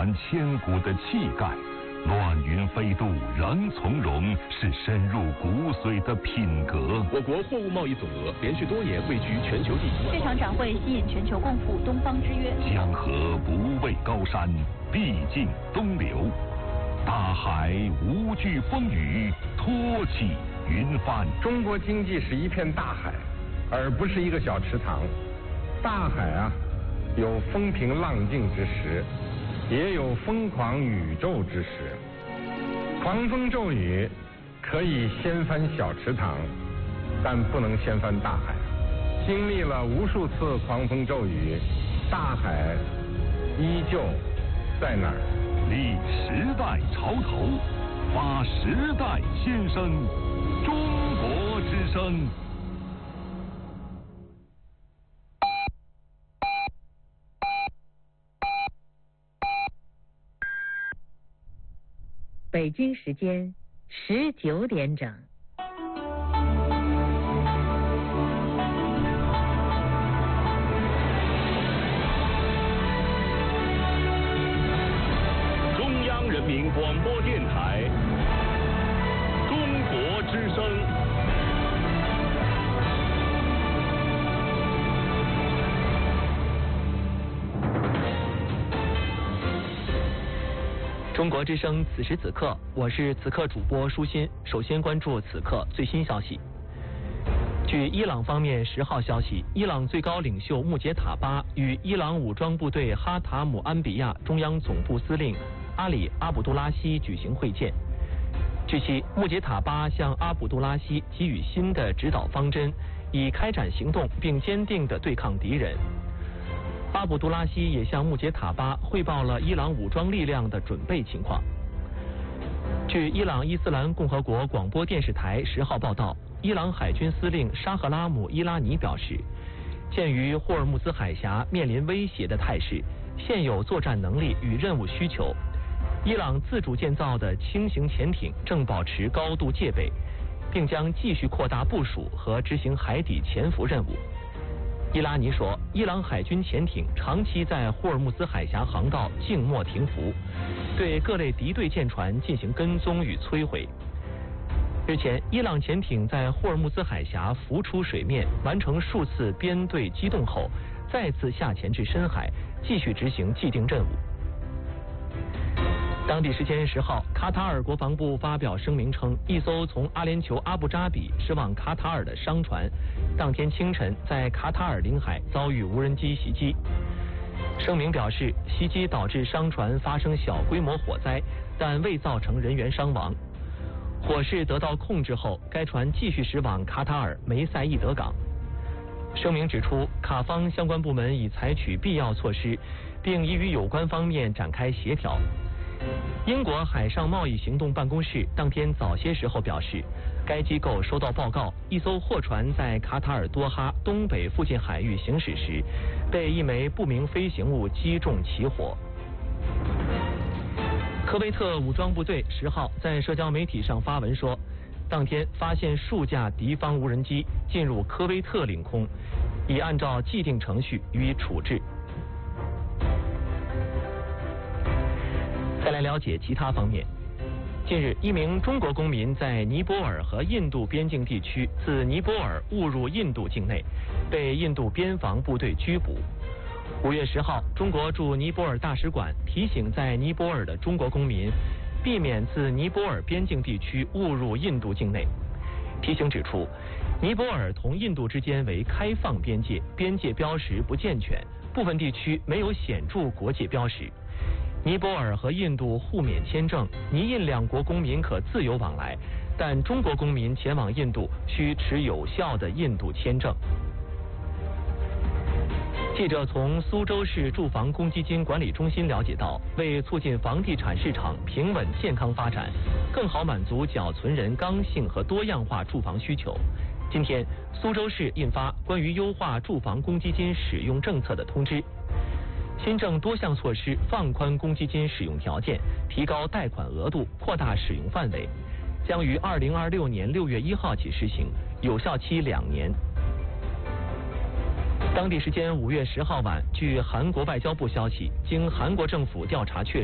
传千古的气概。乱云飞渡仍从容，是深入骨髓的品格。 我国货物贸易总额连续多年位居全球第一。 这场展会吸引全球共赴东方之约。 江河不畏高山，必尽东流。大海无惧风雨，托起云帆。 中国经济是一片大海，而不是一个小池塘。大海啊，有风平浪静之时，也有疯狂宇宙之时。狂风骤雨可以掀翻小池塘，但不能掀翻大海。经历了无数次狂风骤雨，大海依旧在那儿。 立时代潮头，发时代先声，中国之声。 北京时间19点整。 中央人民广播电台，中国之声。 中国之声，此时此刻，我是此刻主播舒心。首先关注此刻最新消息。据伊朗方面10号消息，伊朗最高领袖穆杰塔巴与伊朗武装部队哈塔姆安比亚中央总部司令阿里·阿卜杜拉希举行会见。据悉，穆杰塔巴向阿卜杜拉希给予新的指导方针，以开展行动并坚定地对抗敌人。阿卜杜拉希也向穆杰塔巴汇报了伊朗武装力量的准备情况。据伊朗伊斯兰共和国广播电视台10号报道，伊朗海军司令沙赫拉姆·伊拉尼表示，鉴于霍尔木兹海峡面临威胁的态势，现有作战能力与任务需求，伊朗自主建造的轻型潜艇正保持高度戒备，并将继续扩大部署和执行海底潜伏任务。伊拉尼说，伊朗海军潜艇长期在霍尔木兹海峡航道静默停伏，对各类敌对舰船进行跟踪与摧毁。日前，伊朗潜艇在霍尔木兹海峡浮出水面，完成数次编队机动后，再次下潜至深海，继续执行既定任务。当地时间10号，卡塔尔国防部发表声明称，一艘从阿联酋阿布扎比驶往卡塔尔的商船，当天清晨在卡塔尔领海遭遇无人机袭击。声明表示，袭击导致商船发生小规模火灾，但未造成人员伤亡。火势得到控制后，该船继续驶往卡塔尔梅赛义德港。声明指出，卡方相关部门已采取必要措施，并已与有关方面展开协调。英国海上贸易行动办公室当天早些时候表示，该机构收到报告，一艘货船在卡塔尔多哈东北附近海域行驶时，被一枚不明飞行物击中起火。科威特武装部队10号在社交媒体上发文说，当天发现数架敌方无人机进入科威特领空，已按照既定程序予以处置。再来了解其他方面。近日，一名中国公民在尼泊尔和印度边境地区自尼泊尔误入印度境内，被印度边防部队拘捕。5月10号，中国驻尼泊尔大使馆提醒在尼泊尔的中国公民，避免自尼泊尔边境地区误入印度境内。提醒指出，尼泊尔同印度之间为开放边界，边界标识不健全，部分地区没有显著国界标识。尼泊尔和印度互免签证，尼印两国公民可自由往来，但中国公民前往印度需持有效的印度签证。记者从苏州市住房公积金管理中心了解到，为促进房地产市场平稳健康发展，更好满足缴存人刚性和多样化住房需求，今天苏州市印发关于优化住房公积金使用政策的通知。新政多项措施放宽公积金使用条件，提高贷款额度，扩大使用范围，将于2026年6月1号起实行，有效期2年。当地时间5月10号晚，据韩国外交部消息，经韩国政府调查确认，